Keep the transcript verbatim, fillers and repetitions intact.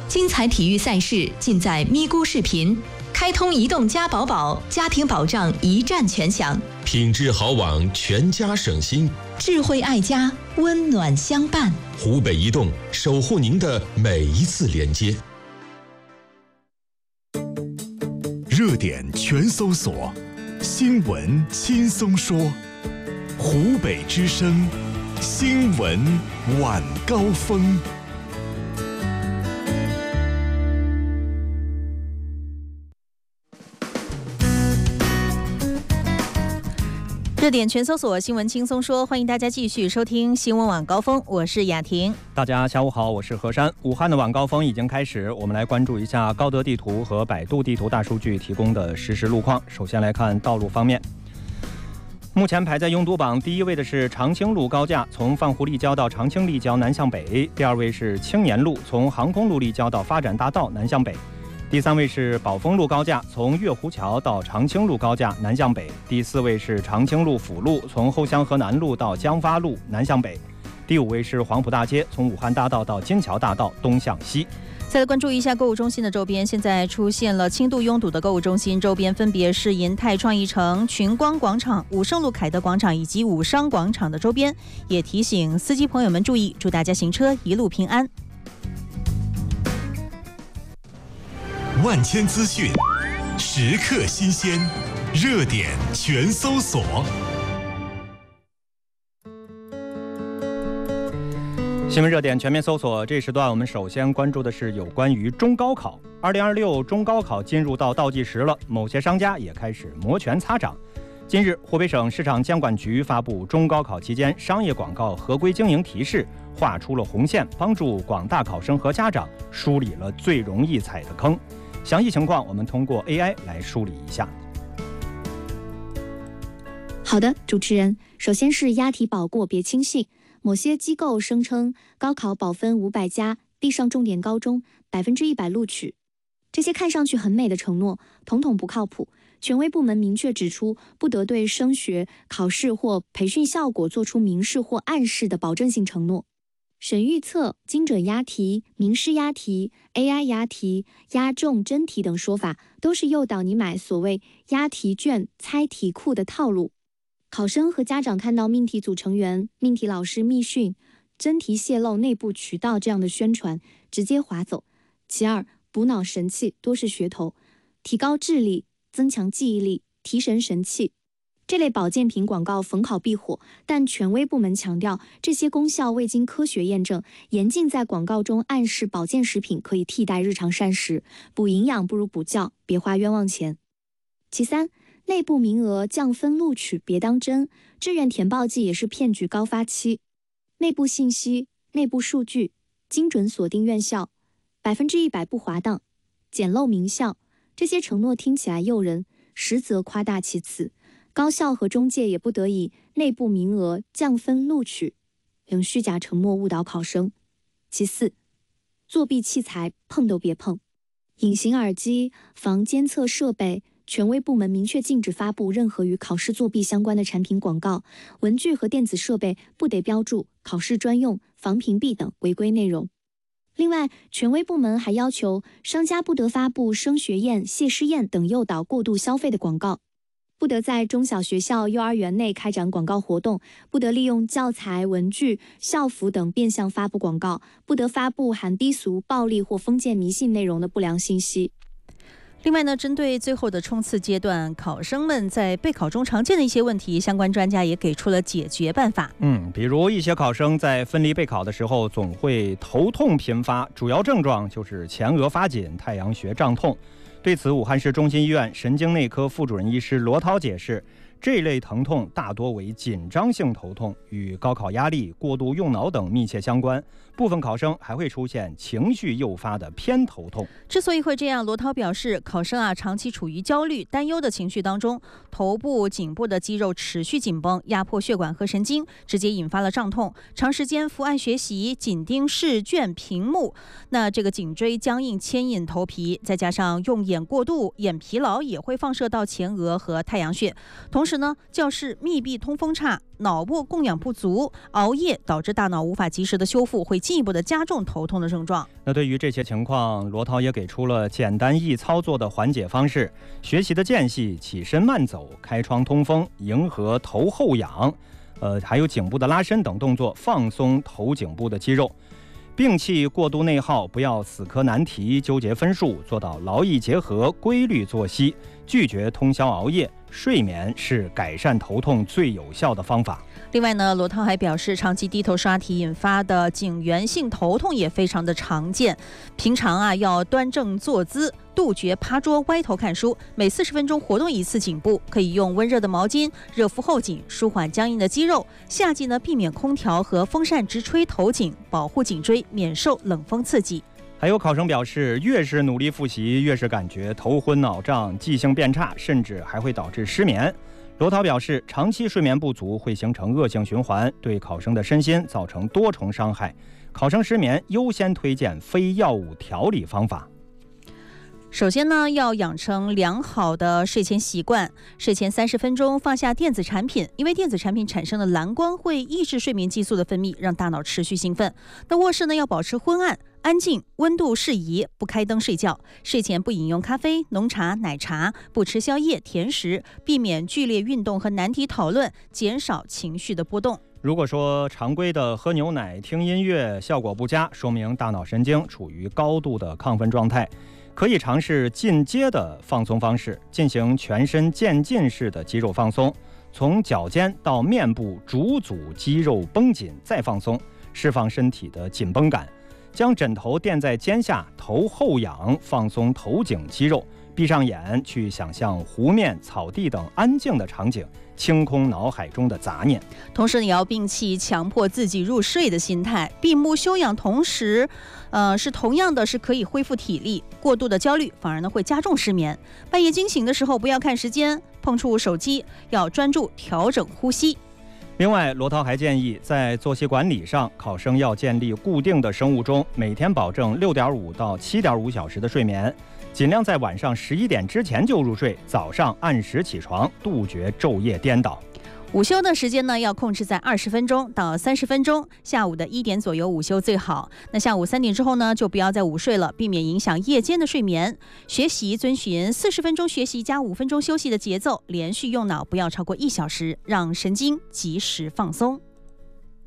精彩体育赛事尽在咪咕视频。开通移动加宝宝，家庭保障一站全享。 品质好网，全家省心。 智慧爱家，温暖相伴。 湖北移动守护您的每一次连接。 热点全搜索，新闻轻松说。湖北之声，新闻晚高峰。 热点全搜索，新闻轻松说，欢迎大家继续收听新闻晚高峰，我是雅婷。 大家下午好，我是何山。武汉的晚高峰已经开始，我们来关注一下高德地图和百度地图大数据提供的实时路况。首先来看道路方面，目前排在拥堵榜第一位的是长青路高架，从泛湖立交到长青立交南向北；第二位是青年路，从航空路立交到发展大道南向北；第三位是宝丰路高架，从月湖桥到长青路高架南向北；第四位是长青路辅路，从后香河南路到江发路南向北；第五位是黄埔大街，从武汉大道到金桥大道东向西。 再来关注一下购物中心的周边，现在出现了轻度拥堵的购物中心周边，分别是银泰创意城、群光广场、武圣路凯德广场以及武商广场的周边。也提醒司机朋友们注意，祝大家行车一路平安。 万千资讯，时刻新鲜，热点全搜索。 新闻热点全面搜索，这时段我们首先关注的是有关于中高考。二零二六中高考进入到倒计时了，某些商家也开始摩拳擦掌。近日，湖北省市场监管局发布中高考期间商业广告合规经营提示，画出了红线，帮助广大考生和家长梳理了最容易踩的坑。详细情况我们通过 A I 来梳理一下。 好的，主持人，首先是押题保过别轻信。某些机构声称高考保分五百加，地上重点高中百分之一百录取，这些看上去很美的承诺，统统不靠谱。权威部门明确指出，不得对升学、考试或培训效果做出明示或暗示的保证性承诺。审预测、精准押题、明示押题、A I 押题、押中真题等说法，都是诱导你买所谓押题券、猜题库的套路。考生和家长看到命题组成员、命题老师密训、真题泄露内部渠道这样的宣传，直接划走。其二，补脑神器多是噱头，提高智力、增强记忆力、提神神器。这类保健品广告逢考必火，但权威部门强调，这些功效未经科学验证，严禁在广告中暗示保健食品可以替代日常膳食，补营养不如补觉，别花冤枉钱。其三，内部名额降分录取别当真，志愿填报季也是骗局高发期。内部信息、内部数据，精准锁定院校，百分之一百不滑档，简陋名校，这些承诺听起来诱人，实则夸大其词。高校和中介也不得以内部名额降分录取等虚假承诺误导考生。其四，作弊器材碰都别碰，隐形耳机、防监测设备，权威部门明确禁止发布任何与考试作弊相关的产品广告，文具和电子设备不得标注考试专用、防屏蔽等违规内容。另外，权威部门还要求商家不得发布升学宴、谢师宴等诱导过度消费的广告，不得在中小学校、幼儿园内开展广告活动，不得利用教材、文具、校服等变相发布广告，不得发布含低俗、暴力或封建迷信内容的不良信息。 另外呢，针对最后的冲刺阶段，考生们在备考中常见的一些问题，相关专家也给出了解决办法。 嗯，比如一些考生在分离备考的时候，总会头痛频发，主要症状就是前额发紧、太阳穴胀痛。对此，武汉市中心医院神经内科副主任医师罗涛解释，这类疼痛大多为紧张性头痛，与高考压力、过度用脑等密切相关。部分考生还会出现情绪诱发的偏头痛。 之所以会这样，罗涛表示，考生啊长期处于焦虑、担忧的情绪当中，头部、颈部的肌肉持续紧绷，压迫血管和神经，直接引发了胀痛。长时间伏案学习、紧盯试卷屏幕，那这个颈椎僵硬牵引头皮，再加上用眼过度、眼疲劳，也会放射到前额和太阳穴。同时时呢，教室密闭通风差，脑部供氧不足，熬夜导致大脑无法及时的修复，会进一步的加重头痛的症状。 那对于这些情况，罗涛也给出了简单易操作的缓解方式：学习的间隙起身慢走，开窗通风，迎合头后仰，呃，还有颈部的拉伸等动作，放松头颈部的肌肉。摒弃过度内耗，不要死磕难题、纠结分数，做到劳逸结合、规律作息，拒绝通宵熬夜。睡眠是改善头痛最有效的方法。 另外呢，罗涛还表示，长期低头刷题引发的颈源性头痛也非常的常见。平常啊，要端正坐姿，杜绝趴桌、歪头看书。每四十分钟活动一次颈部，可以用温热的毛巾热敷后颈，舒缓僵硬的肌肉。夏季呢，避免空调和风扇直吹头颈，保护颈椎免受冷风刺激。 还有考生表示，越是努力复习，越是感觉头昏脑胀、记性变差，甚至还会导致失眠。罗涛表示，长期睡眠不足会形成恶性循环，对考生的身心造成多重伤害。考生失眠优先推荐非药物调理方法。 首先呢，要养成良好的睡前习惯，睡前三十分钟放下电子产品，因为电子产品产生的蓝光会抑制睡眠激素的分泌，让大脑持续兴奋。那卧室呢，要保持昏暗、安静，温度适宜，不开灯睡觉。睡前不饮用咖啡、浓茶、奶茶，不吃宵夜、甜食，避免剧烈运动和难题讨论，减少情绪的波动。 如果说常规的喝牛奶、听音乐效果不佳，说明大脑神经处于高度的亢奋状态。可以尝试进阶的放松方式，进行全身渐进式的肌肉放松，从脚尖到面部逐组肌肉绷紧再放松，释放身体的紧绷感。将枕头垫在肩下，头后仰，放松头颈肌肉，闭上眼去想象湖面、草地等安静的场景，清空脑海中的杂念。 同时，你要摒弃强迫自己入睡的心态，闭目休养，同时，呃，是同样的是可以恢复体力。过度的焦虑反而呢会加重失眠。半夜惊醒的时候，不要看时间，碰触手机，要专注调整呼吸。 另外，罗涛还建议，在作息管理上，考生要建立固定的生物钟，每天保证六点五到七点五小时的睡眠，尽量在晚上十一点之前就入睡，早上按时起床，杜绝昼夜颠倒。 午休的时间呢，要控制在二十分钟到三十分钟，下午的一点左右午休最好。那下午三点之后呢，就不要再午睡了，避免影响夜间的睡眠。学习遵循四十分钟学习加五分钟休息的节奏，连续用脑不要超过一小时，让神经及时放松。